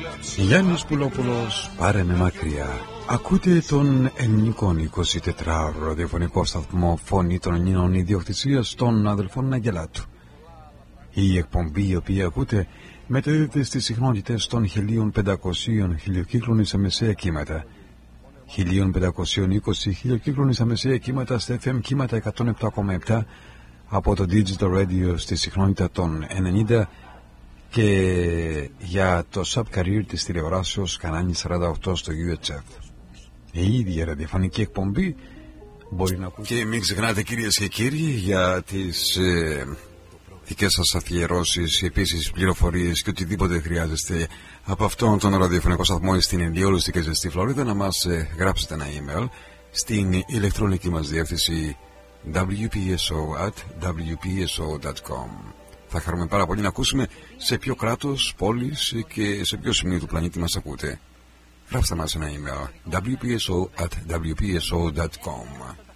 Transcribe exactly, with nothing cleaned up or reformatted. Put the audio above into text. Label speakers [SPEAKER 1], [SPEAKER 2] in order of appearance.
[SPEAKER 1] Γιάννης Πουλόπουλος, πάρε με μακριά. Ακούτε τον ελληνικό εικοσιτετράωρο ραδιοφωνικό σταθμό Φωνή των Ελλήνων ιδιοκτησίας των αδελφών Αγγελάτου. Η εκπομπή η οποία ακούτε μεταδίδεται στις συχνότητες των χίλια πεντακόσιων χιλιοκύκλων σε μεσαία κύματα, χίλια πεντακόσια είκοσι χιλιοκύκλων σε μεσαία κύματα στα εφ εμ κύματα εκατόν επτά κόμμα επτά, από το Digital Radio στη συχνότητα των ενενήντα και για το sub-career της τηλεοράσεως κανάλι σαράντα οκτώ στο γιου έιτς εφ. Η ίδια ραδιοφωνική εκπομπή μπορεί να ακούσει. Και μην ξεχνάτε, κυρίες και κύριοι, για τις ε, δικές σας αφιερώσεις, επίσης πληροφορίες και οτιδήποτε χρειάζεστε από αυτόν τον ραδιοφωνικό σταθμό στην ενδιόλουστη και ζεστή Φλόριδα, να μας ε, γράψετε ένα email στην ηλεκτρονική μας διεύθυνση ντάμπλιου πι ες ο at ντάμπλιου πι ες ο τελεία κομ. Θα χαρούμε πάρα πολύ να ακούσουμε σε ποιο κράτος, πόλης και σε ποιο σημείο του πλανήτη μας ακούτε. Γράψτε μας ένα email ντάμπλιου πι ες ο at ντάμπλιου πι ες ο τελεία κομ.